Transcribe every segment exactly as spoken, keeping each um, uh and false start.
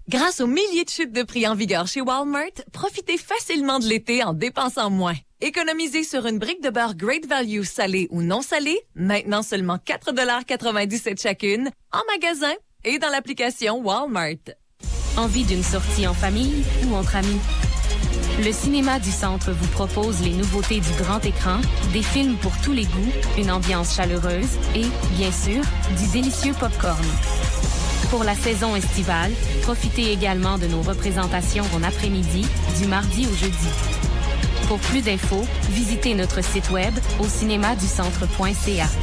Grâce aux milliers de chutes de prix en vigueur chez Walmart, profitez facilement de l'été en dépensant moins. Économisez sur une brique de beurre Great Value salée ou non salée, maintenant seulement quatre dollars quatre-vingt-dix-sept chacune, en magasin et dans l'application Walmart. Envie d'une sortie en famille ou entre amis? Le Cinéma du Centre vous propose les nouveautés du grand écran, des films pour tous les goûts, une ambiance chaleureuse et, bien sûr, du délicieux popcorn. Pour la saison estivale, profitez également de nos représentations en après-midi, du mardi au jeudi. Pour plus d'infos, visitez notre site web au cinéma du centre point c a.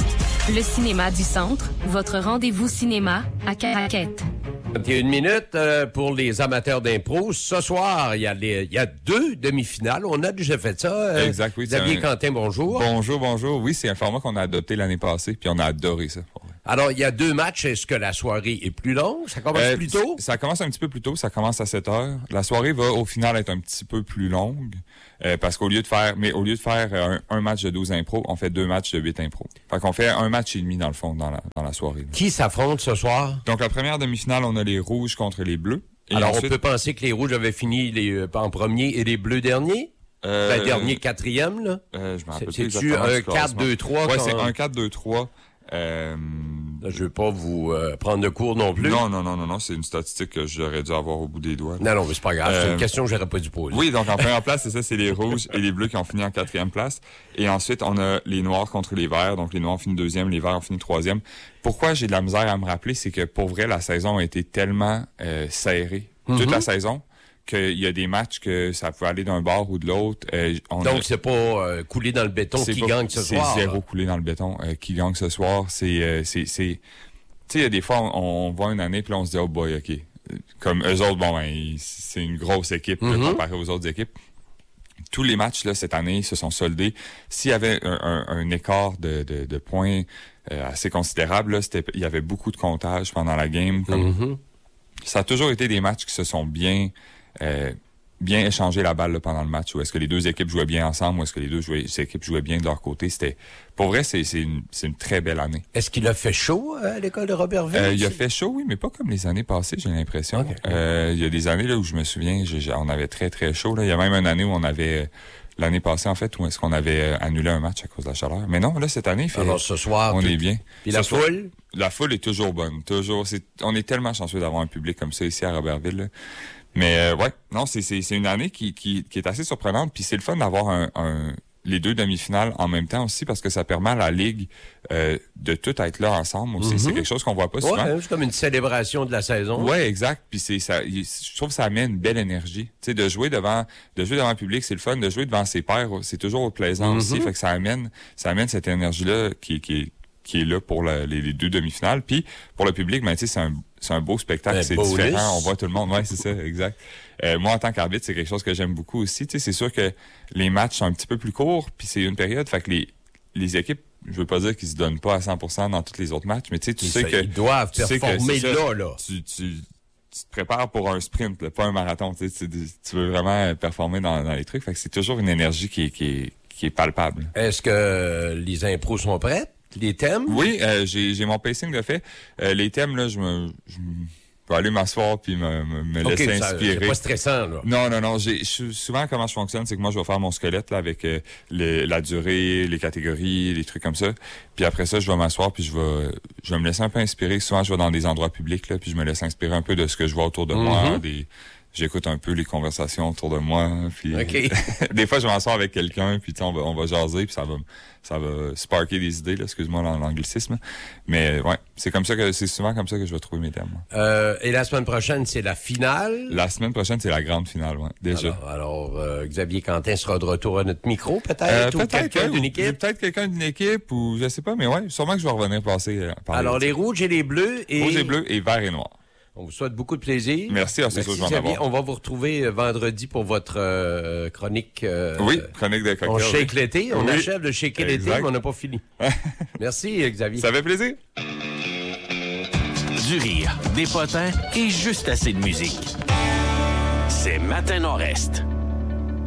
Le Cinéma du Centre, votre rendez-vous cinéma à Caraquette. vingt et une minutes euh, pour les amateurs d'impro. Ce soir, il y a les, il y a deux demi-finales. On a déjà fait ça. Euh, exact, oui. Xavier un... Quentin, bonjour. Bonjour, bonjour. Oui, c'est un format qu'on a adopté l'année passée, puis on a adoré ça. Alors, il y a deux matchs. Est-ce que la soirée est plus longue? Ça commence euh, plus tôt? Ça commence un petit peu plus tôt. Ça commence à sept heures. La soirée va, au final, être un petit peu plus longue. Euh, parce qu'au lieu de faire, mais au lieu de faire un, un match de douze impro, on fait deux matchs de huit impro. Fait qu'on fait un match et demi, dans le fond, dans la, dans la soirée. Là. Qui s'affronte ce soir? Donc, la première demi-finale, on a les rouges contre les bleus. Et Alors, ensuite, on peut penser que les rouges avaient fini les, euh, en premier et les bleus derniers? Euh, Ben, dernier quatrième, là? Euh, je me rappelle c'est, plus c'est-tu exactement un du classement. quatre deux trois? Ouais, quand... c'est un quatre deux trois. Euh... Je veux pas vous euh, prendre de cours non plus. Non, non, non, non, non, c'est une statistique que j'aurais dû avoir au bout des doigts. Non, non, mais c'est pas grave. C'est Euh... une question que j'aurais pas dû poser. Oui, donc en première place, c'est ça, c'est les rouges et les bleus qui ont fini en quatrième place. Et ensuite, on a les noirs contre les verts. Donc les noirs ont fini deuxième, les verts ont fini troisième. Pourquoi j'ai de la misère à me rappeler, c'est que pour vrai, la saison a été tellement euh, serrée. Mm-hmm. Toute la saison. Qu'il y a des matchs que ça peut aller d'un bord ou de l'autre. Euh, on Donc, a... c'est pas euh, coulé dans le béton c'est qui pas... gagne ce c'est soir. C'est zéro là. coulé dans le béton euh, qui gagne ce soir. C'est... Euh, c'est, c'est... Tu sais, il y a des fois, on, on voit une année, puis là, on se dit « Oh boy, OK. » Comme eux autres, bon, ben, c'est une grosse équipe mm-hmm. là, comparée aux autres équipes. Tous les matchs, là, cette année, se sont soldés. S'il y avait un, un, un écart de, de, de points euh, assez considérable, là, c'était, il y avait beaucoup de comptage pendant la game. Comme... Mm-hmm. Ça a toujours été des matchs qui se sont bien... Euh, bien échanger la balle là, pendant le match, ou est-ce que les deux équipes jouaient bien ensemble, ou est-ce que les deux jouaient, les équipes jouaient bien de leur côté. C'était, pour vrai, c'est, c'est, une, c'est une très belle année. Est-ce qu'il a fait chaud à l'école de Robertville? Euh, il a fait chaud, oui, mais pas comme les années passées, j'ai l'impression. Okay. Euh, il y a des années là où je me souviens, j'ai, on avait très, très chaud. Là. Il y a même une année où on avait... L'année passée, en fait, où est-ce qu'on avait annulé un match à cause de la chaleur. Mais non, là, cette année, il fait... Alors, ce soir, on tout... est bien. Puis la ce foule? Soir, la foule est toujours bonne. Toujours. C'est, on est tellement chanceux d'avoir un public comme ça ici à Robertville, là. Mais euh, ouais, non, c'est, c'est, c'est une année qui, qui, qui est assez surprenante. Puis c'est le fun d'avoir un, un, les deux demi-finales en même temps aussi, parce que ça permet à la Ligue euh, de tout être là ensemble aussi. Mm-hmm. C'est quelque chose qu'on voit pas souvent. Ouais, c'est comme une célébration de la saison. Ouais, exact. Puis c'est ça, je trouve que ça amène une belle énergie. Tu sais, de jouer devant, de jouer devant le public, c'est le fun. De jouer devant ses pairs, c'est toujours plaisant mm-hmm. aussi. Fait que ça amène, ça amène cette énergie-là qui, qui est qui est là pour la, les, les deux demi-finales. Puis pour le public, ben tu sais, c'est un c'est un beau spectacle, ben, c'est bonus. Différent, on voit tout le monde. Ouais, c'est ça, exact. Euh, moi, en tant qu'arbitre, c'est quelque chose que j'aime beaucoup aussi. Tu sais, c'est sûr que les matchs sont un petit peu plus courts, puis c'est une période, fait que les les équipes, je veux pas dire qu'ils se donnent pas à cent pour cent dans tous les autres matchs, mais tu sais, tu sais que ils doivent performer là, là, là. Tu, tu, tu te prépares pour un sprint, là, pas un marathon. Tu sais, tu, tu veux vraiment performer dans, dans les trucs, fait que c'est toujours une énergie qui est qui est qui est palpable. Est-ce que les impros sont prêtes? Les thèmes? Oui, euh, j'ai, j'ai mon pacing de fait. Euh, les thèmes, là, je me, je peux aller m'asseoir puis me, me, me okay, laisser ça, inspirer. C'est pas stressant, là. Non, non, non. J'ai, je, souvent, comment je fonctionne, c'est que moi, je vais faire mon squelette là, avec euh, les, la durée, les catégories, les trucs comme ça. Puis après ça, je vais m'asseoir puis je vais, je vais me laisser un peu inspirer. Souvent, je vais dans des endroits publics là, puis je me laisse inspirer un peu de ce que je vois autour de mm-hmm. moi, des... J'écoute un peu les conversations autour de moi, puis okay. des fois je m'assois avec quelqu'un, puis on va on va jaser, puis ça va ça va sparker des idées là, excuse-moi l'anglicisme, mais ouais, c'est comme ça que c'est souvent comme ça que je vais trouver mes thèmes. Euh, et la semaine prochaine, c'est la finale. La semaine prochaine, c'est la grande finale, ouais, déjà. Alors, alors euh, Xavier Quentin sera de retour à notre micro, peut-être, euh, ou peut-être quelqu'un ouais, d'une équipe. Peut-être quelqu'un d'une équipe, ou je sais pas, mais ouais, sûrement que je vais revenir passer. Euh, alors les rouges et les bleus et rouges et bleus et vert et noir. On vous souhaite beaucoup de plaisir. Merci, c'est ça, je vais en avoir. On va vous retrouver vendredi pour votre euh, chronique. Euh, oui, chronique de cocktail. On shake oui. l'été, on oui. achève de shaker l'été, mais on n'a pas fini. Merci, Xavier. Ça fait plaisir. Du rire, des potins et juste assez de musique. C'est Matin Nord-Est.